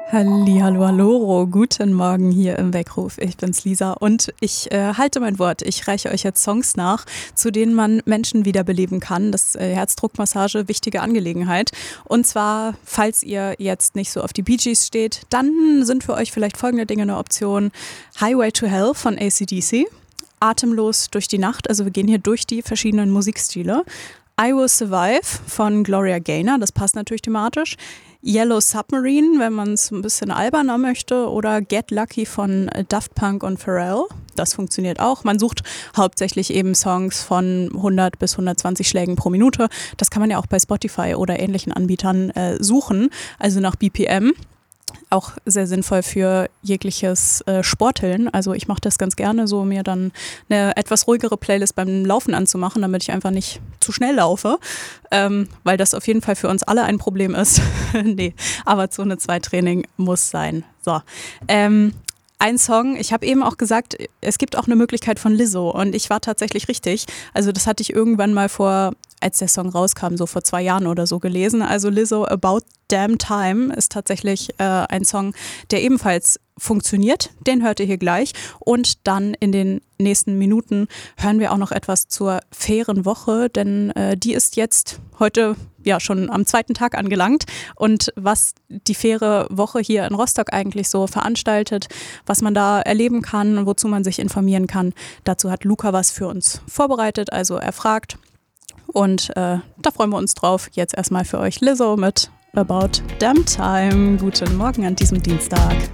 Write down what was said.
Hallihallo, hallo, guten Morgen hier im Weckruf. Ich bin's Lisa und ich halte mein Wort. Ich reiche euch jetzt Songs nach, zu denen man Menschen wiederbeleben kann. Das Herzdruckmassage, wichtige Angelegenheit. Und zwar, falls ihr jetzt nicht so auf die Bee Gees steht, dann sind für euch vielleicht folgende Dinge eine Option. Highway to Hell von AC/DC. Atemlos durch die Nacht, also wir gehen hier durch die verschiedenen Musikstile. I Will Survive von Gloria Gaynor, das passt natürlich thematisch. Yellow Submarine, wenn man es ein bisschen alberner möchte. Oder Get Lucky von Daft Punk und Pharrell. Das funktioniert auch. Man sucht hauptsächlich eben Songs von 100 bis 120 Schlägen pro Minute. Das kann man ja auch bei Spotify oder ähnlichen Anbietern suchen, also nach BPM. Auch sehr sinnvoll für jegliches Sporteln. Also ich mache das ganz gerne, so mir dann eine etwas ruhigere Playlist beim Laufen anzumachen, damit ich einfach nicht zu schnell laufe, weil das auf jeden Fall für uns alle ein Problem ist. Nee, aber Zone 2 Training muss sein. So, ein Song, ich habe eben auch gesagt, es gibt auch eine Möglichkeit von Lizzo und ich war tatsächlich richtig. Also das hatte ich irgendwann mal als der Song rauskam, so vor 2 Jahren oder so gelesen. Also Lizzo, About Damn Time ist tatsächlich ein Song, der ebenfalls funktioniert. Den hört ihr hier gleich. Und dann in den nächsten Minuten hören wir auch noch etwas zur fairen Woche, denn die ist jetzt heute ja schon am 2. Tag angelangt. Und was die faire Woche hier in Rostock eigentlich so veranstaltet, was man da erleben kann und wozu man sich informieren kann, dazu hat Luca was für uns vorbereitet, also er fragt. Und da freuen wir uns drauf. Jetzt erstmal für euch Lizzo mit About Damn Time. Guten Morgen an diesem Dienstag.